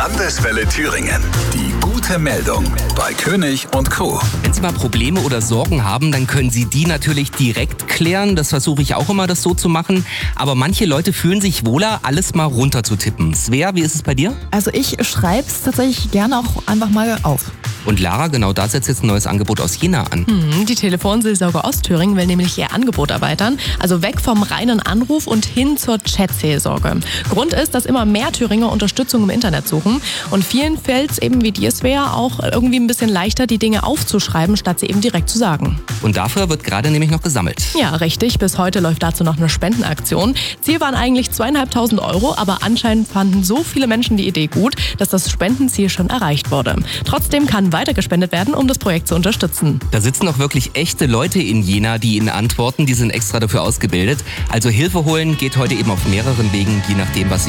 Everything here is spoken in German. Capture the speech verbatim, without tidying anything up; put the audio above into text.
Landeswelle Thüringen. Die gute Meldung bei König und Co. Wenn Sie mal Probleme oder Sorgen haben, dann können Sie die natürlich direkt klären. Das versuche ich auch immer, das so zu machen. Aber manche Leute fühlen sich wohler, alles mal runterzutippen. Svea, wie ist es bei dir? Also ich schreibe es tatsächlich gerne auch einfach mal auf. Und Lara, genau da setzt jetzt ein neues Angebot aus Jena an. Hm, die Telefonseelsorge Ostthüringen will nämlich ihr Angebot erweitern. Also weg vom reinen Anruf und hin zur Chat-Seelsorge. Grund ist, dass immer mehr Thüringer Unterstützung im Internet suchen. Und vielen fällt es eben wie dir, Svea, auch irgendwie ein bisschen leichter, die Dinge aufzuschreiben, statt sie eben direkt zu sagen. Und dafür wird gerade nämlich noch gesammelt. Ja, richtig. Bis heute läuft dazu noch eine Spendenaktion. Ziel waren eigentlich zweieinhalbtausend Euro, aber anscheinend fanden so viele Menschen die Idee gut, dass das Spendenziel schon erreicht wurde. Trotzdem kann weiter gespendet werden, um das Projekt zu unterstützen. Da sitzen auch wirklich echte Leute in Jena, die Ihnen antworten. Die sind extra dafür ausgebildet. Also Hilfe holen geht heute eben auf mehreren Wegen, je nachdem, was Sie